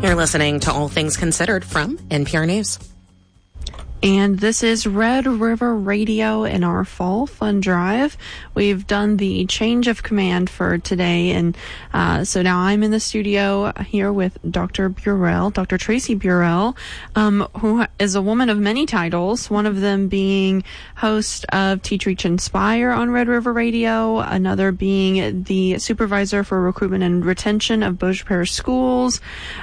You're listening to All Things Considered from NPR News. And this is Red River Radio in our Fall Fun Drive. We've done the change of command for today, and so now I'm in the studio here with Dr. Burrell, Dr. Tracy Burrell, who is a woman of many titles, one of them being host of Teach, Reach, Inspire on Red River Radio, another being the supervisor for recruitment and retention of Bossier Parish Schools.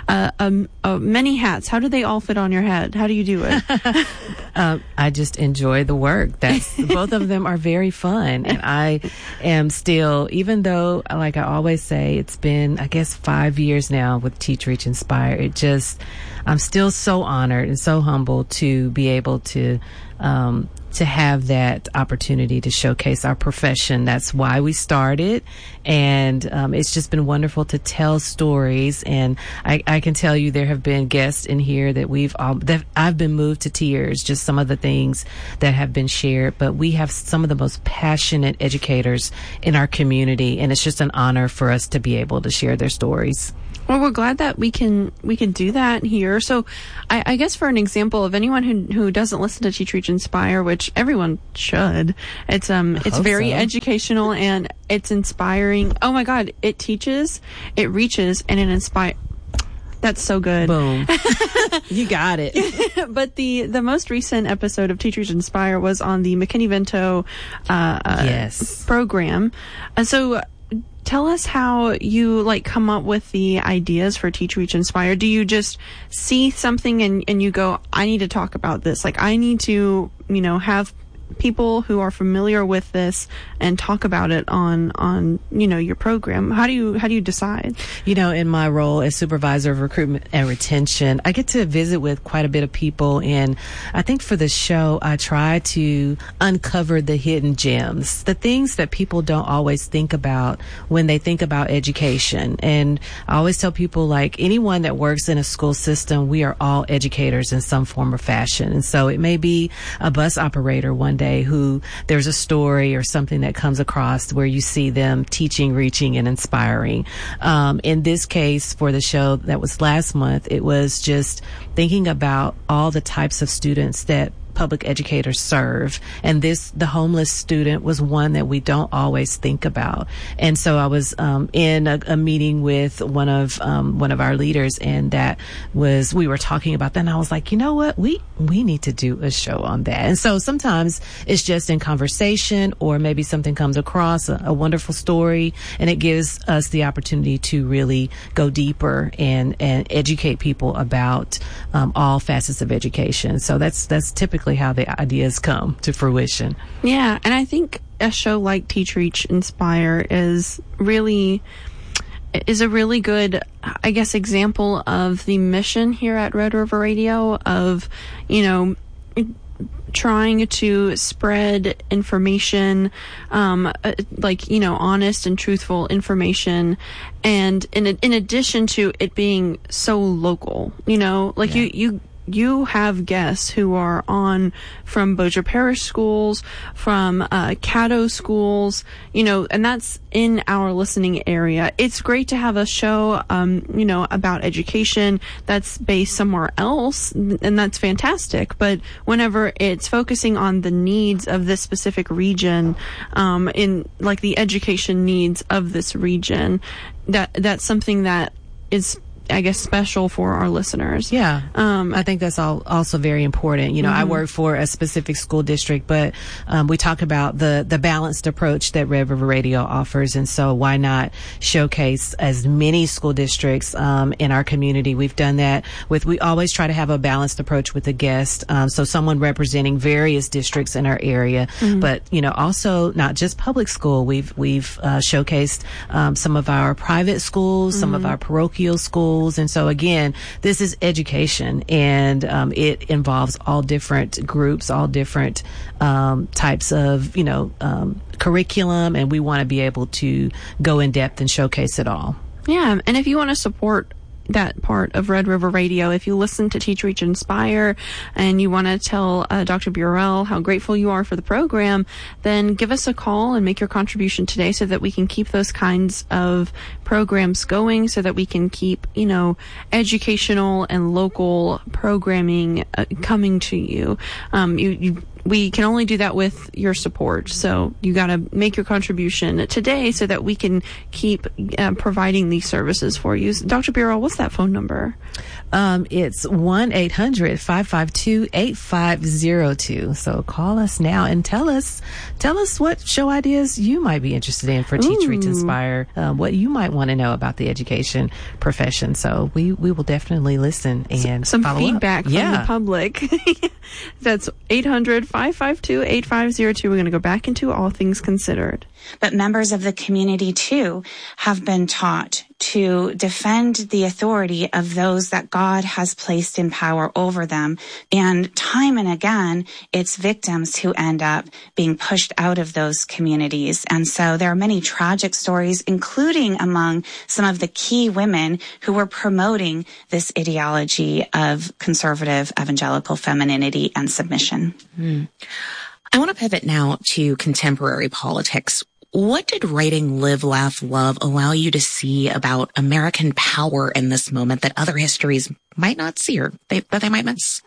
Many hats. How do they all fit on your head? How do you do it? I just enjoy the work. Both of them are very fun. And I am still, even though, like I always say, it's been, I guess, 5 years now with Teach, Reach, Inspire. I'm still so honored and so humbled to be able to have that opportunity to showcase our profession. That's why we started. And it's just been wonderful to tell stories. And I can tell you there have been guests in here that I've been moved to tears, just some of the things that have been shared. But we have some of the most passionate educators in our community. And it's just an honor for us to be able to share their stories. Well, we're glad that we can do that here. So I guess for an example of anyone who doesn't listen to Teach, Reach, Inspire, which everyone should, it's very educational and it's inspiring. Oh my God, it teaches, it reaches, and it inspires. That's so good. Boom. You got it. But the most recent episode of Teach, Reach, Inspire was on the McKinney-Vento yes. program. So tell us how you come up with the ideas for Teach, Reach, Inspire. Do you just see something and you go, I need to talk about this. I need to, have people who are familiar with this and talk about it on your program. How do you decide? In my role as supervisor of recruitment and retention, I get to visit with quite a bit of people, and I think for the show I try to uncover the hidden gems, the things that people don't always think about when they think about education. And I always tell people, anyone that works in a school system, we are all educators in some form or fashion. And so it may be a bus operator one day who there's a story or something that comes across where you see them teaching, reaching, and inspiring. In this case, for the show that was last month, it was just thinking about all the types of students that public educators serve. And the homeless student was one that we don't always think about. And so I was in a meeting with one of our leaders, and we were talking about that, and I was like, you know what, we need to do a show on that. And so sometimes it's just in conversation, or maybe something comes across, a wonderful story, and it gives us the opportunity to really go deeper and educate people about all facets of education. So that's typically how the ideas come to fruition. Yeah, and I think a show like Teach, Reach, Inspire is a really good, I guess, example of the mission here at Red River Radio of, trying to spread information, honest and truthful information. And in addition to it being so local, you have guests who are on from Bossier Parish schools, from Caddo schools, and that's in our listening area. It's great to have a show, about education that's based somewhere else, and that's fantastic. But whenever it's focusing on the needs of this specific region, in the education needs of this region, that's something that is, I guess, special for our listeners. Yeah. I think that's also very important. Mm-hmm. I work for a specific school district, but we talk about the balanced approach that Red River Radio offers. And so why not showcase as many school districts in our community? We've done that we always try to have a balanced approach with a guest. So someone representing various districts in our area, mm-hmm. but, also not just public school. We've showcased some of our private schools, mm-hmm. some of our parochial schools. And so again, this is education, and it involves all different groups, all different types of, curriculum, and we want to be able to go in depth and showcase it all. Yeah, and if you want to support that part of Red River Radio. If you listen to Teach, Reach, Inspire, and you want to tell Dr. Burrell how grateful you are for the program, then give us a call and make your contribution today so that we can keep those kinds of programs going, so that we can keep, educational and local programming coming to you. We can only do that with your support. So you got to make your contribution today so that we can keep providing these services for you. Dr. Burrell, what's that phone number? It's 1-800-552-8502. So call us now and tell us what show ideas you might be interested in for Teach, Reach, Inspire, what you might want to know about the education profession. So we will definitely listen and some follow feedback up. from the public. That's 800-552-8502. We're going to go back into All Things Considered. But members of the community, too, have been taught to defend the authority of those that God has placed in power over them. And time and again, it's victims who end up being pushed out of those communities. And so there are many tragic stories, including among some of the key women who were promoting this ideology of conservative evangelical femininity and submission. I want to pivot now to contemporary politics. What did writing Live, Laugh, Love allow you to see about American power in this moment that other histories might not see or that they might miss?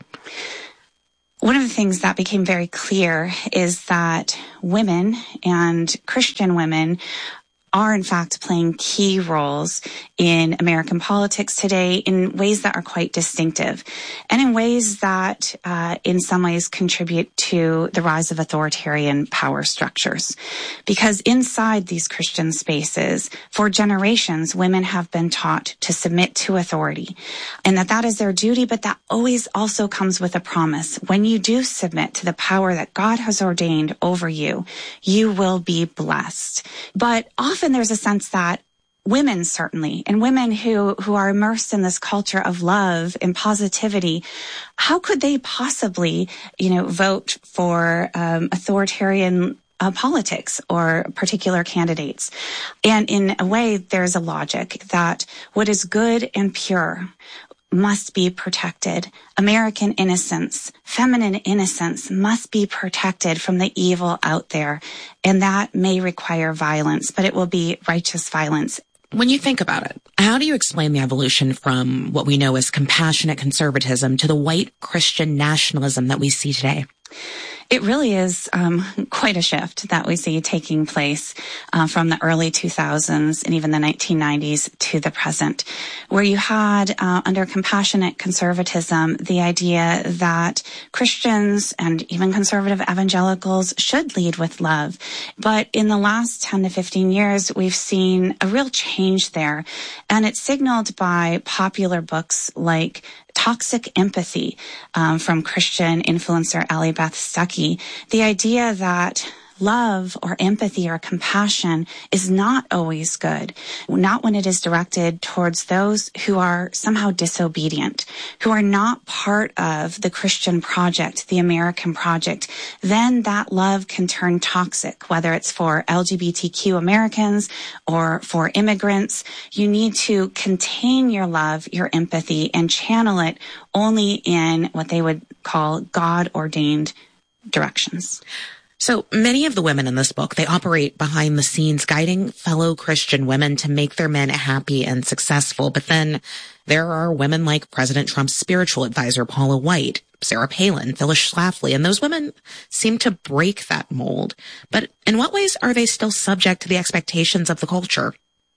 One of the things that became very clear is that women and Christian women are in fact playing key roles in American politics today in ways that are quite distinctive and in ways that in some ways contribute to the rise of authoritarian power structures. Because inside these Christian spaces, for generations, women have been taught to submit to authority and that is their duty, but that always also comes with a promise. When you do submit to the power that God has ordained over you, you will be blessed. But often there's a sense that women, certainly, and women who are immersed in this culture of love and positivity, how could they possibly, vote for authoritarian politics or particular candidates? And in a way, there's a logic that what is good and pure must be protected. American innocence, feminine innocence must be protected from the evil out there. And that may require violence, but it will be righteous violence. When you think about it, how do you explain the evolution from what we know as compassionate conservatism to the white Christian nationalism that we see today? It really is quite a shift that we see taking place from the early 2000s and even the 1990s to the present, where you had under compassionate conservatism the idea that Christians and even conservative evangelicals should lead with love. But in the last 10 to 15 years, we've seen a real change there, and it's signaled by popular books like Toxic Empathy from Christian influencer Allie Beth Stuckey. The idea that love or empathy or compassion is not always good, not when it is directed towards those who are somehow disobedient, who are not part of the Christian project, the American project. Then that love can turn toxic, whether it's for LGBTQ Americans or for immigrants. You need to contain your love, your empathy, and channel it only in what they would call God-ordained directions. So many of the women in this book, they operate behind the scenes, guiding fellow Christian women to make their men happy and successful. But then there are women like President Trump's spiritual advisor, Paula White, Sarah Palin, Phyllis Schlafly, and those women seem to break that mold. But in what ways are they still subject to the expectations of the culture?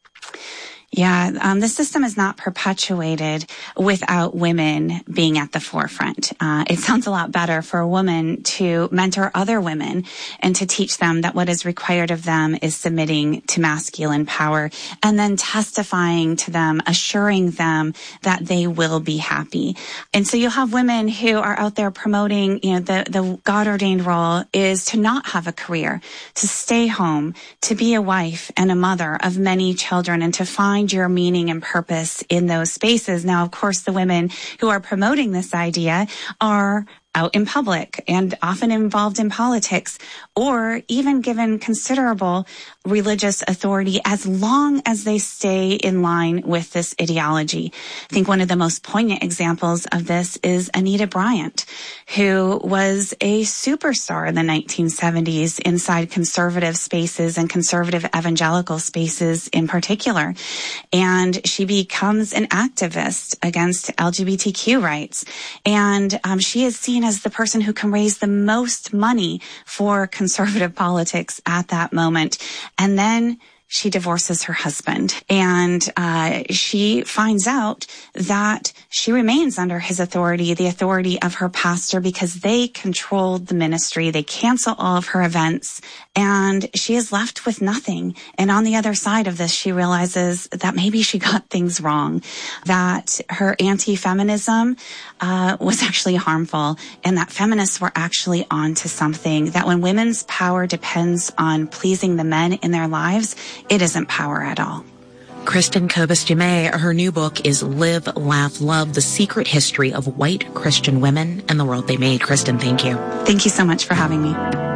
Yeah, the system is not perpetuated without women being at the forefront. It sounds a lot better for a woman to mentor other women and to teach them that what is required of them is submitting to masculine power and then testifying to them, assuring them that they will be happy. And so you'll have women who are out there promoting, the God-ordained role is to not have a career, to stay home, to be a wife and a mother of many children, and to find your meaning and purpose in those spaces. Now, of course, the women who are promoting this idea are out in public and often involved in politics, or even given considerable religious authority as long as they stay in line with this ideology. I think one of the most poignant examples of this is Anita Bryant, who was a superstar in the 1970s inside conservative spaces and conservative evangelical spaces in particular. And she becomes an activist against LGBTQ rights. And she is seen as the person who can raise the most money for conservative politics at that moment. And then she divorces her husband, and she finds out that she remains under his authority, the authority of her pastor, because they controlled the ministry. They cancel all of her events, and she is left with nothing. And on the other side of this, she realizes that maybe she got things wrong, that her anti-feminism was actually harmful, and that feminists were actually onto something, that when women's power depends on pleasing the men in their lives, it isn't power at all. Kristin Kobes Du Mez, her new book is Live, Laugh, Love, The Secret History of White Christian Women and the World They Made. Kristin, thank you. Thank you so much for having me.